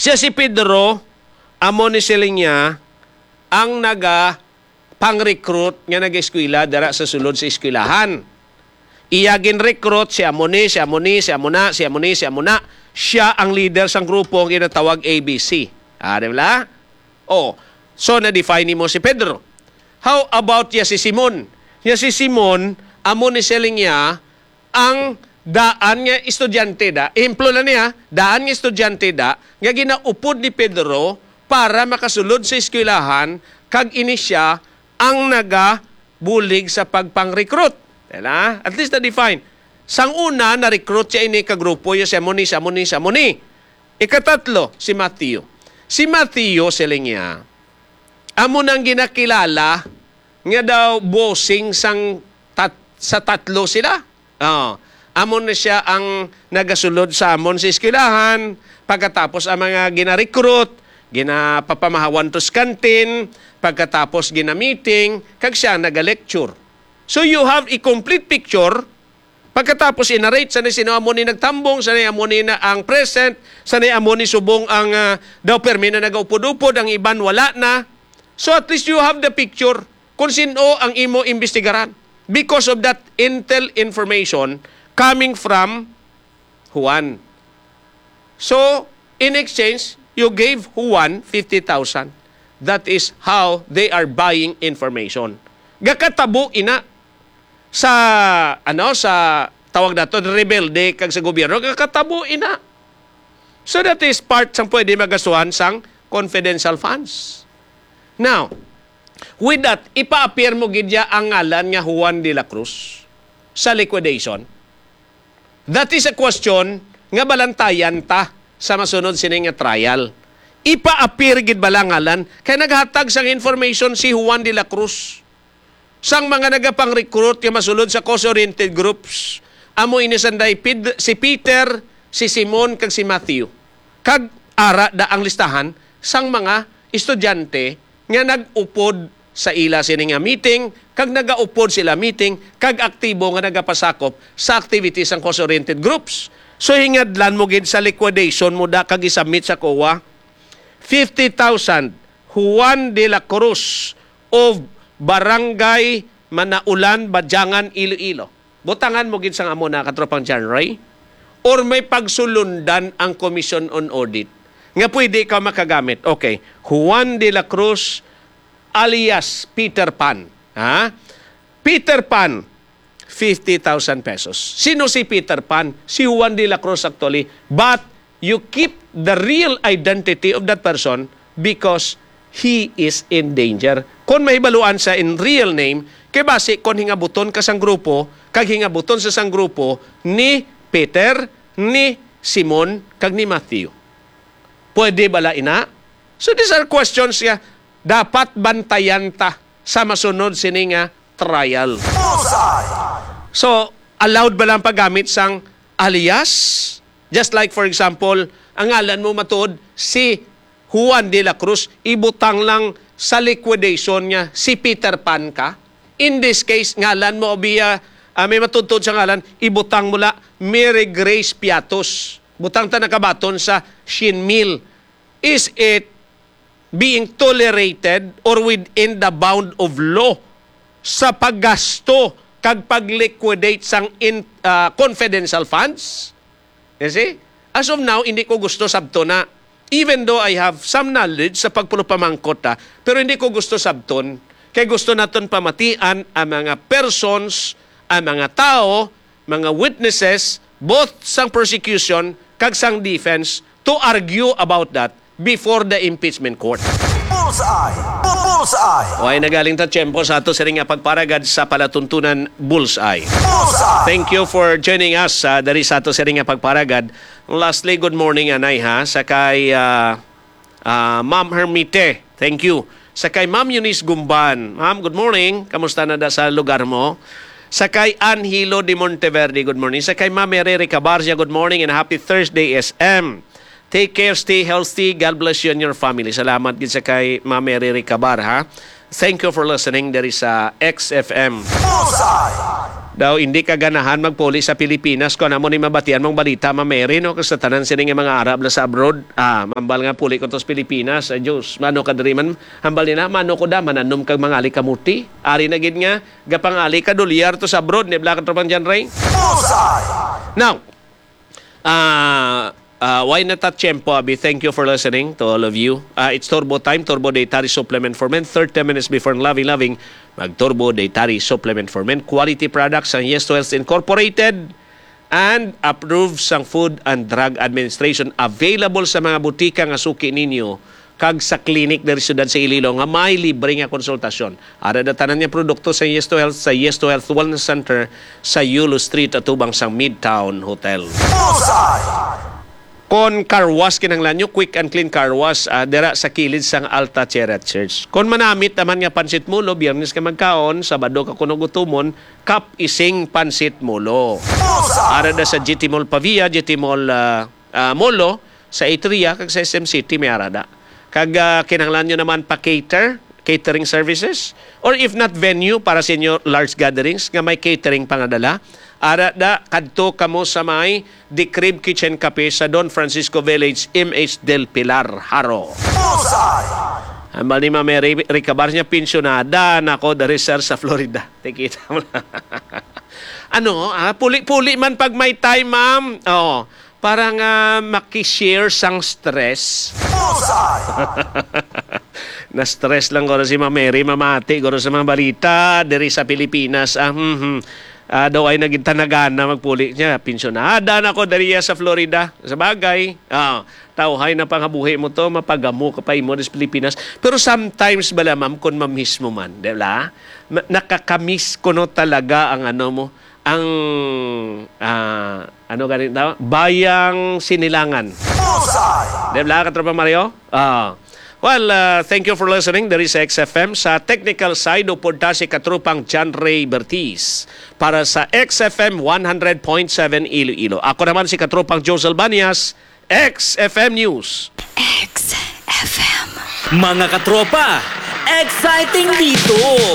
Siya si Pedro, amo ni niya, ang pang-recruit nga nag-eskwela dara sa sulod sa eskwelahan. Iya gin-recruit, siya mo ni. Siya ang leader sa grupo ang ginatawag ABC. Di ba? So na-define mo si Pedro. How about si Simon? Si Simon, amo ni niya, ang daan nga estudyante ehemplo na niya, daan nga estudyante nga ginaupod ni Pedro para makasulod sa eskwelahan kag ini siya ang nagabulig sa pagpang-recruit. At least na-define. Sang una, na-recruit siya ini kagrupo yung siya muni. Ikatatlo, si Matthew. Si Matthew, siling niya, amo nang ginakilala nga daw bossing sa tatlo sila. Amon na siya ang nagasulod sa amon sa eskwelahan. Pagkatapos ang mga gina-recruit, ginapapamahawan to kantin, pagkatapos gina-meeting, kag siya naga-lecture. So you have a complete picture. Pagkatapos inarate, sanay sino amon ni nagtambong, sanay amon ni na ang present, sanay amon ni subong ang daw permi na nagaupod-upod, ang iban wala na. So at least you have the picture kung sino ang imo imbestigaran. Because of that intel information coming from Juan. So, in exchange, you gave Juan 50,000. That is how they are buying information. Gakatabo ina sa tawag nato rebelde kag sa gobyerno, gakatabo ina. So that is part sang pwede magasuhan sang confidential funds. Now, with that, ipa-appear mo gidya ang ngalan nga Juan de la Cruz sa liquidation. That is a question nga balantayan ta sa masunod sini nga trial. Ipa-appear gid balangalan kay naghatag sang information si Juan de la Cruz sang mga nagapang-recruit nga masulod sa cause-oriented groups. Amo ini sanday si Peter, si Simon kag si Matthew. Kag ara da ang listahan sang mga estudyante nga nag-upod sa ila sini nga meeting, kag nagaupod sila meeting, kag aktibo nga nagapasakop sa activities ng cause-oriented groups. So hingadlan mo gid sa liquidation mo kag isubmit sa COA 50,000 Juan de la Cruz of Barangay Manaulan, Badyangan, Iloilo. Butangan mo gid sang amo na katropang John Ray, or may pagsulundan ang Commission on Audit nga pwede ka makagamit. Okay, Juan de la Cruz alias Peter Pan. Peter Pan, 50,000 pesos. Sino si Peter Pan? Si Juan de la Cruz actually. But you keep the real identity of that person because he is in danger. Kung mahibaluan sa in real name, kay base kung hingabuton ka sang grupo, kag hingabuton sa sang grupo ni Peter, ni Simon, kag ni Matthew. Pwede bala ina? So these are questions nga dapat bantayan ta sa masunod sini nga trial. So, allowed ba lang paggamit sang alias? Just like for example, ang ngalan mo matuod si Juan de la Cruz, ibutang lang sa liquidation niya si Peter Pan ka. In this case, ngalan mo may matutod sa ngalan, ibutang mula Mary Grace Piatos. Butang ta nakabaton sa Shin Mill. Is it being tolerated or within the bound of law sa paggasto kag pag-liquidate sang confidential funds? You see? As of now, hindi ko gusto sabto na, even though I have some knowledge sa pagpulupamangkot pero hindi ko gusto sabton, kaya gusto naton pamatian ang mga persons, ang mga tao, mga witnesses, both sang prosecution kag sang defense, to argue about that before the impeachment court. Bullseye! Bullseye! O ay nagaling ta tiyempo sa ato sa ring pagparagad sa palatuntunan Bullseye. Bullseye! Thank you for joining us dari sa ato sa ring pagparagad. Lastly, good morning anay sa kay Ma'am Hermite. Thank you. Sa kay Ma'am Eunice Gumban. Ma'am, good morning. Kamusta na sa lugar mo? Sa kay Anhilo de Monteverde, good morning. Sa kay Ma'am Mereri Cabarcia, good morning and happy Thursday SM. Take care, stay healthy. God bless you and your family. Salamat din sa kay Ma'am Mereri Cabar, ha? Thank you for listening. There is XFM. Bullseye! Daw hindi ka ganahan magpuli sa Pilipinas kung ano ni mabatian mong balita mameri no kasi sa tanan sila nga mga Arab na sa abroad mambal nga puli ko tos Pilipinas Diyos mano ka diri man hambal nila mano ko da mananom kag mga ali kamuti ari na gid nga gapang ali ka dolyar to sa abroad ni Black Tropang Jan Ray. Bullseye. Now why not that Chempo, Abi? Thank you for listening to all of you. It's Turbo Time, Turbo Dietary Supplement for Men. 30 minutes before loving, mag-Turbo Dietary Supplement for Men. Quality products ang Yes to Health Incorporated and approved sang Food and Drug Administration. Available sa mga butika nga suki ninyo kag sa clinic dari syudad sa Iloilo nga may libre nga konsultasyon. Ara datanan niya produkto sa Yes to Health Wellness Center sa Yulo Street atubang sang Midtown Hotel. Bullseye. Kon car wash kinanglan nyo, quick and clean car wash, dira sa kilid sang Alta Chera Church. Kon manamit naman nga pansit mulo, biyernes ka magkaon, Sabado ka kuno gutumon, kap ising pansit mulo. Ara da sa GT Mall Pavia, GT Mall Molo, sa Atria, kag sa SM City, may arada. Kag kinanglan nyo naman catering services, or if not venue para sa inyo large gatherings, nga may catering pangadala, ara da kadto kamo sa may The Crib Kitchen Cafe sa Don Francisco Village, MH Del Pilar, Haro. Bullseye. Ambal ni Ma'am Ricabar niya pensionada nako dari sir sa Florida. Tikita mo lang. Puli-puli man pag may time, ma'am. Oh, parang makishare sang stress. Bullseye. Na-stress lang ko si Ma'am Mary, mamati ko sa mga balita diri sa Pilipinas. Daw ay naging tanagan na magpuli niya. Pensionada na ko dariya sa Florida. Sa bagay, tauhay na pangabuhi mo to, mapagamo ka pa imo sa Pilipinas. Pero sometimes bala ma'am, kung mamiss mo man, diba? Nakakamiss ko no talaga ang ang bayang sinilangan. Bullseye. Diba, Katropa Mario? Well, thank you for listening. There is XFM. Sa technical side, upunta si Katrupang John Ray Bertiz para sa XFM 100.7 Iloilo. Ako naman si Katrupang Joe Albanias, XFM News. XFM. Mga katropa, exciting dito!